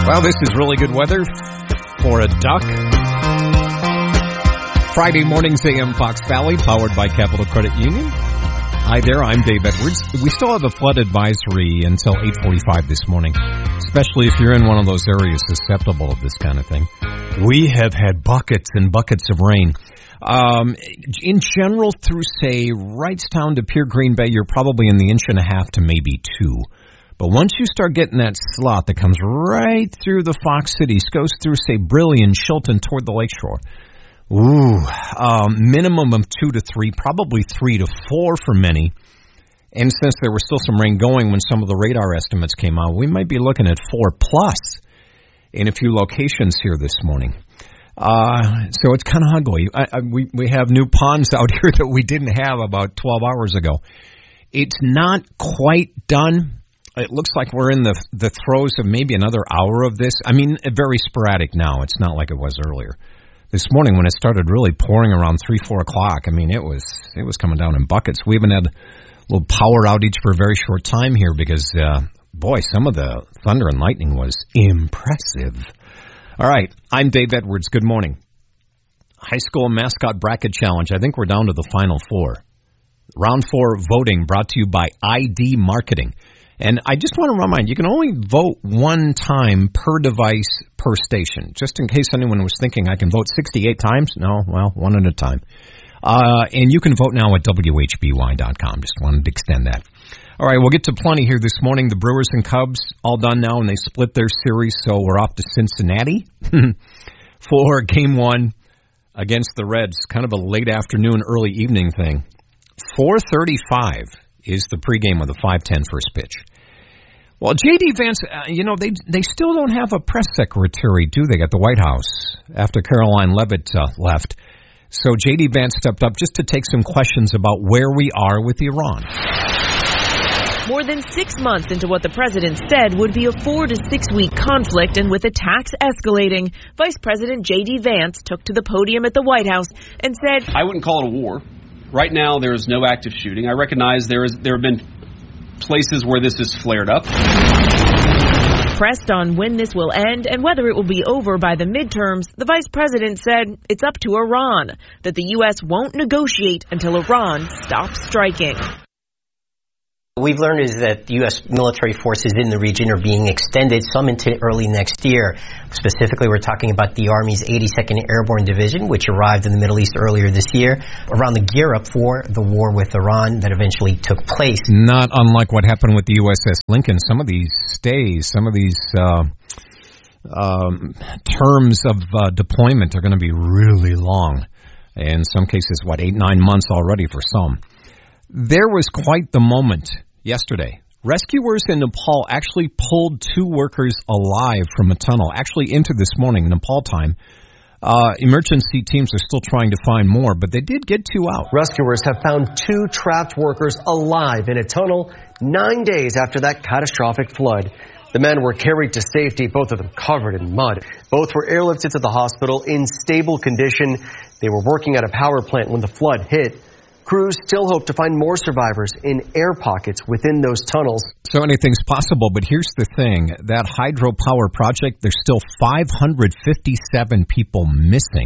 Well, this is really good weather for a duck. Friday mornings, AM Fox Valley, powered by Capital Credit Union. Hi there, I'm Dave Edwards. We still have a flood advisory until 8:45 this morning, especially if you're in one of those areas susceptible to this kind of thing. We have had buckets and buckets of rain. In general, through, say, Wrightstown to Pure Green Bay, you're probably in the 1.5 inches to maybe 2. But once you start getting that slot that comes right through the Fox Cities, goes through, say, Brillion, Chilton, toward the lakeshore, minimum of 2 to 3, probably 3 to 4 for many. And since there was still some rain going when some of the radar estimates came out, we might be looking at 4+ in a few locations here this morning. So it's kind of ugly. We have new ponds out here that we didn't have about 12 hours ago. It's not quite done. It looks like we're in the throes of maybe another hour of this. I mean, very sporadic now. It's not like it was earlier. This morning when it started really pouring around 3, 4 o'clock, I mean, it was coming down in buckets. We even had a little power outage for a very short time here because, some of the thunder and lightning was impressive. All right, I'm Dave Edwards. Good morning. High school mascot bracket challenge. I think we're down to the final 4. Round 4 voting brought to you by ID Marketing. And I just want to remind you, can only vote one time per device per station. Just in case anyone was thinking I can vote 68 times. No, well, one at a time. And you can vote now at WHBY.com. Just wanted to extend that. All right, we'll get to plenty here this morning. The Brewers and Cubs all done now, and they split their series, so we're off to Cincinnati for Game 1 against the Reds. Kind of a late afternoon, early evening thing. 4:35 is the pregame with a 5:10 first pitch. Well, J.D. Vance, they still don't have a press secretary, do they, at the White House after Caroline Leavitt left. So J.D. Vance stepped up just to take some questions about where we are with Iran. More than 6 months into what the president said would be a 4 to 6 week conflict, and with attacks escalating, Vice President J.D. Vance took to the podium at the White House and said, I wouldn't call it a war. Right now, there is no active shooting. I recognize there have been places where this has flared up. Pressed on when this will end and whether it will be over by the midterms, the vice president said it's up to Iran, that the U.S. won't negotiate until Iran stops striking. We've learned is that U.S. military forces in the region are being extended, some into early next year. Specifically, we're talking about the Army's 82nd Airborne Division, which arrived in the Middle East earlier this year, around the gear-up for the war with Iran that eventually took place. Not unlike what happened with the USS Lincoln. Some of these stays, some of these terms of deployment are going to be really long. In some cases, 8, 9 months already for some. There was quite the moment yesterday. Rescuers in Nepal actually pulled 2 workers alive from a tunnel, actually into this morning, Nepal time. Emergency teams are still trying to find more, but they did get 2 out. Rescuers have found 2 trapped workers alive in a tunnel 9 days after that catastrophic flood. The men were carried to safety, both of them covered in mud. Both were airlifted to the hospital in stable condition. They were working at a power plant when the flood hit. Crews still hope to find more survivors in air pockets within those tunnels. So anything's possible, but here's the thing. That hydropower project, there's still 557 people missing.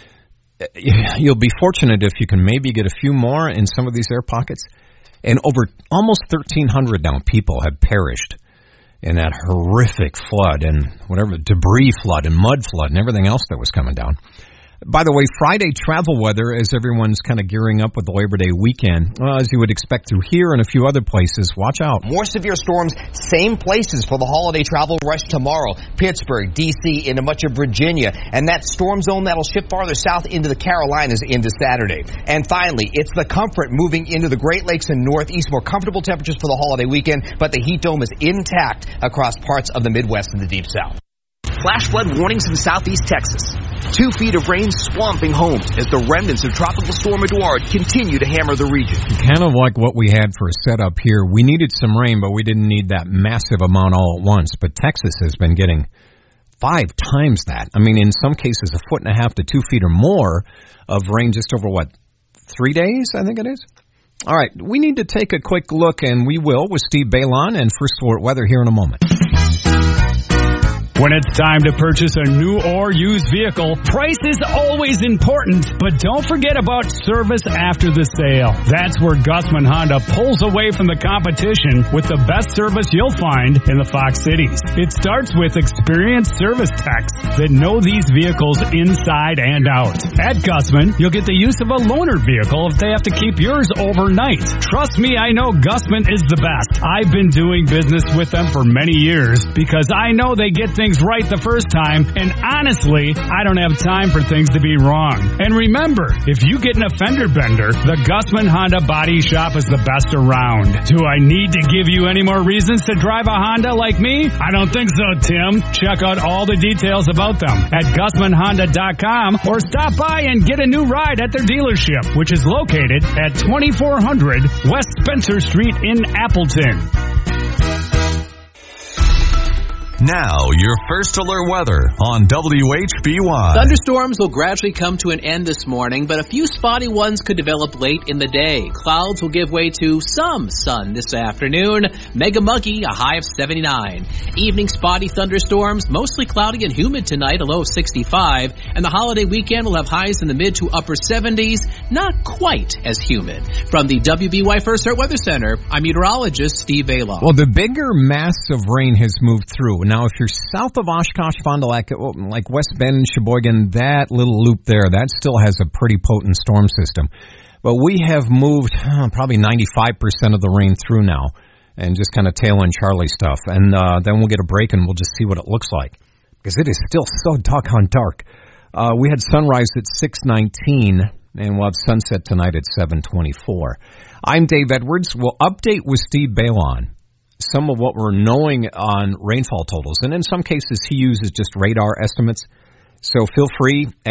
You'll be fortunate if you can maybe get a few more in some of these air pockets. And over almost 1,300 now people have perished in that horrific flood and whatever, debris flood and mud flood and everything else that was coming down. By the way, Friday travel weather as everyone's kind of gearing up with the Labor Day weekend. Well, as you would expect through here and a few other places, watch out. More severe storms, same places for the holiday travel rush tomorrow. Pittsburgh, D.C., into much of Virginia. And that storm zone that'll shift farther south into the Carolinas into Saturday. And finally, it's the comfort moving into the Great Lakes and Northeast. More comfortable temperatures for the holiday weekend, but the heat dome is intact across parts of the Midwest and the Deep South. Flash flood warnings in southeast Texas. 2 feet of rain swamping homes as the remnants of Tropical Storm Eduard continue to hammer the region. Kind of like what we had for a setup here. We needed some rain, but we didn't need that massive amount all at once. But Texas has been getting 5 times that. I mean, in some cases, 1.5 to 2 feet or more of rain just over, 3 days, I think it is? All right, we need to take a quick look, and we will, with Steve Balon and First Alert Weather here in a moment. When it's time to purchase a new or used vehicle, price is always important, but don't forget about service after the sale. That's where Gussman Honda pulls away from the competition with the best service you'll find in the Fox Cities. It starts with experienced service techs that know these vehicles inside and out. At Gussman, you'll get the use of a loaner vehicle if they have to keep yours overnight. Trust me, I know Gussman is the best. I've been doing business with them for many years because I know they get things right the first time, and honestly, I don't have time for things to be wrong. And remember, if you get an fender bender, the Gussman Honda Body Shop is the best around. Do I need to give you any more reasons to drive a Honda like me? I don't think so, Tim. Check out all the details about them at GussmanHonda.com or stop by and get a new ride at their dealership, which is located at 2400 West Spencer Street in Appleton. Now, your first alert weather on WHBY. Thunderstorms will gradually come to an end this morning, but a few spotty ones could develop late in the day. Clouds will give way to some sun this afternoon. Mega muggy, a high of 79. Evening spotty thunderstorms, mostly cloudy and humid tonight, a low of 65. And the holiday weekend will have highs in the mid to upper 70s, not quite as humid. From the WBY First Alert Weather Center, I'm meteorologist Steve Bailoff. Well, the bigger mass of rain has moved through. Now, if you're south of Oshkosh, Fond du Lac, like West Bend, Sheboygan, that little loop there, that still has a pretty potent storm system. But we have moved probably 95% of the rain through now and just kind of tail end Charlie stuff. And then we'll get a break and we'll just see what it looks like because it is still so doggone dark. We had sunrise at 6:19 and we'll have sunset tonight at 7:24. I'm Dave Edwards. We'll update with Steve Bailon some of what we're knowing on rainfall totals. And in some cases, he uses just radar estimates. So feel free at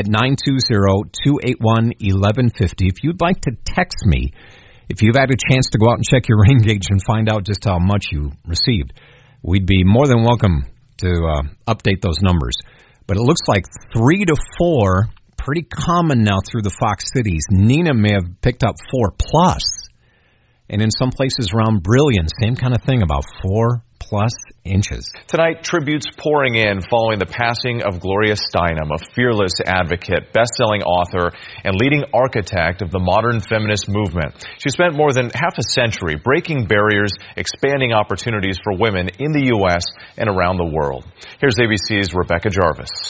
920-281-1150. If you'd like to text me, if you've had a chance to go out and check your rain gauge and find out just how much you received, we'd be more than welcome to update those numbers. But it looks like 3 to 4, pretty common now through the Fox Cities. Nina may have picked up 4+. And in some places around Brillion, same kind of thing, about 4+ inches. Tonight, tributes pouring in following the passing of Gloria Steinem, a fearless advocate, best-selling author, and leading architect of the modern feminist movement. She spent more than half a century breaking barriers, expanding opportunities for women in the U.S. and around the world. Here's ABC's Rebecca Jarvis.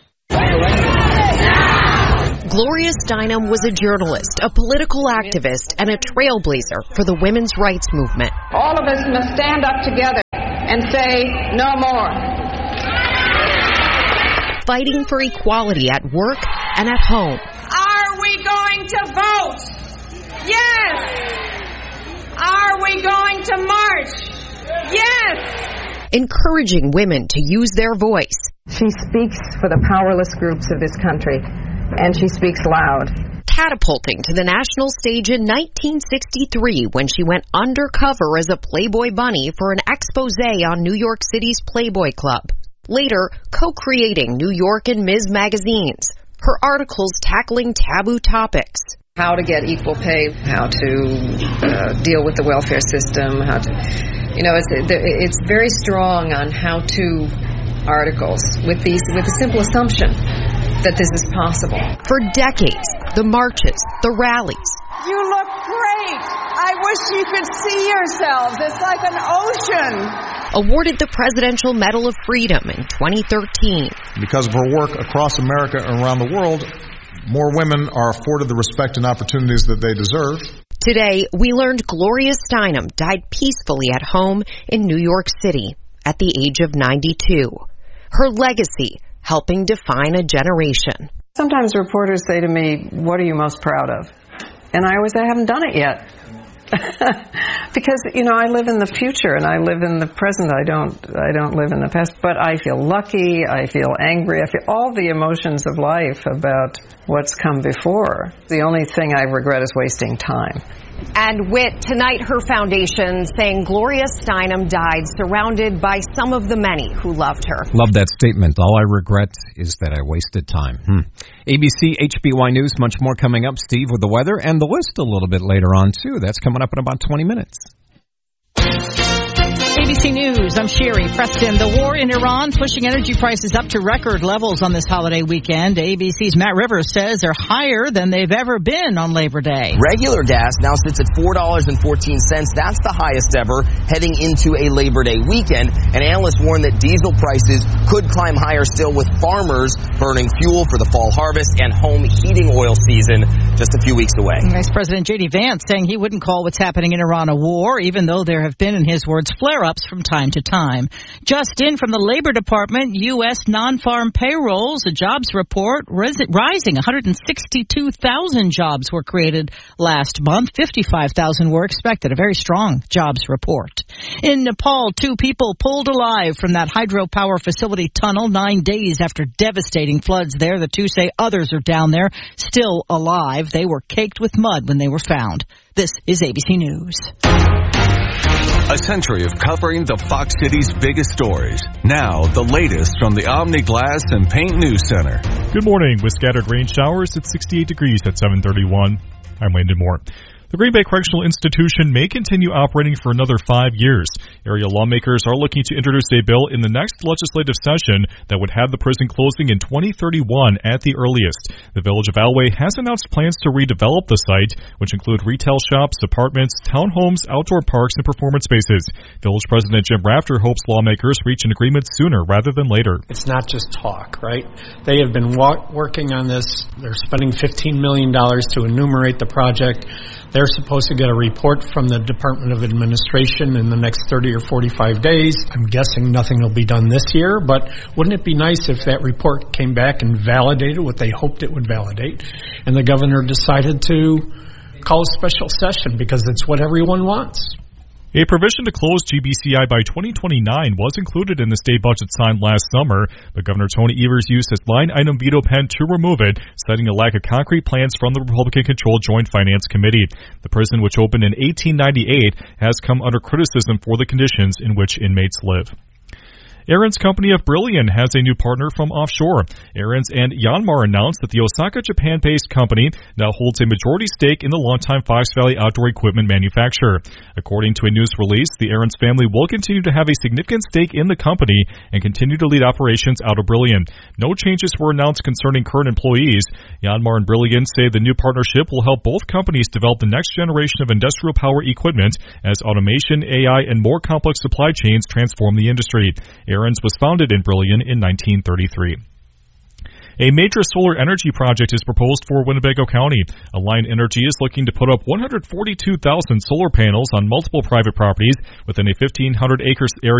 Gloria Steinem was a journalist, a political activist, and a trailblazer for the women's rights movement. All of us must stand up together and say, no more. Fighting for equality at work and at home. Are we going to vote? Yes. Are we going to march? Yes. Encouraging women to use their voice. She speaks for the powerless groups of this country. And she speaks loud. Catapulting to the national stage in 1963 when she went undercover as a Playboy bunny for an expose on New York City's Playboy Club. Later, co-creating New York and Ms. magazines. Her articles tackling taboo topics. How to get equal pay, how to deal with the welfare system, how to, it's very strong on how-to articles with the simple assumption that this is possible. For decades, the marches, the rallies. You look great. I wish you could see yourselves. It's like an ocean. Awarded the Presidential Medal of Freedom in 2013. Because of her work across America and around the world, more women are afforded the respect and opportunities that they deserve. Today, we learned Gloria Steinem died peacefully at home in New York City at the age of 92. Her legacy helping define a generation. Sometimes reporters say to me, what are you most proud of? And I always say, I haven't done it yet. Because, I live in the future and I live in the present. I don't live in the past. But I feel lucky, I feel angry, I feel all the emotions of life about what's come before. The only thing I regret is wasting time. And with tonight, her foundation saying Gloria Steinem died surrounded by some of the many who loved her. Love that statement. All I regret is that I wasted time. ABC, HBY News, much more coming up. Steve with the weather and the list a little bit later on, too. That's coming up in about 20 minutes. ABC ABC News, I'm Sherry Preston. The war in Iran pushing energy prices up to record levels on this holiday weekend. ABC's Matt Rivers says they're higher than they've ever been on Labor Day. Regular gas now sits at $4.14. That's the highest ever heading into a Labor Day weekend. And analysts warn that diesel prices could climb higher still, with farmers burning fuel for the fall harvest and home heating oil season just a few weeks away. Vice President J.D. Vance saying he wouldn't call what's happening in Iran a war, even though there have been, in his words, flare-ups from time to time. Just in from the Labor Department, U.S. non-farm payrolls, a jobs report rising. 162,000 jobs were created last month. 55,000 were expected. A very strong jobs report. In Nepal, 2 people pulled alive from that hydropower facility tunnel 9 days after devastating floods there. The 2 say others are down there, still alive. They were caked with mud when they were found. This is ABC News. A century of covering the Fox City's biggest stories. Now, the latest from the Omni Glass and Paint News Center. Good morning. With scattered rain showers at 68 degrees at 7:31. I'm Landon Moore. The Green Bay Correctional Institution may continue operating for another 5 years. Area lawmakers are looking to introduce a bill in the next legislative session that would have the prison closing in 2031 at the earliest. The Village of Alway has announced plans to redevelop the site, which include retail shops, apartments, townhomes, outdoor parks, and performance spaces. Village President Jim Rafter hopes lawmakers reach an agreement sooner rather than later. It's not just talk, right? They have been working on this. They're spending $15 million to enumerate the project. They're supposed to get a report from the Department of Administration in the next 30 or 45 days. I'm guessing nothing will be done this year, but wouldn't it be nice if that report came back and validated what they hoped it would validate, and the governor decided to call a special session because it's what everyone wants. A provision to close GBCI by 2029 was included in the state budget signed last summer, but Governor Tony Evers used his line item veto pen to remove it, citing a lack of concrete plans from the Republican-controlled Joint Finance Committee. The prison, which opened in 1898, has come under criticism for the conditions in which inmates live. Aaron's company of Brillion has a new partner from offshore. Aaron's and Yanmar announced that the Osaka, Japan-based company now holds a majority stake in the longtime Fox Valley outdoor equipment manufacturer. According to a news release, the Aaron's family will continue to have a significant stake in the company and continue to lead operations out of Brillion. No changes were announced concerning current employees. Yanmar and Brillion say the new partnership will help both companies develop the next generation of industrial power equipment as automation, AI, and more complex supply chains transform the industry. Aaron's was founded in Brillion in 1933. A major solar energy project is proposed for Winnebago County. Alliant Energy is looking to put up 142,000 solar panels on multiple private properties within a 1,500-acre area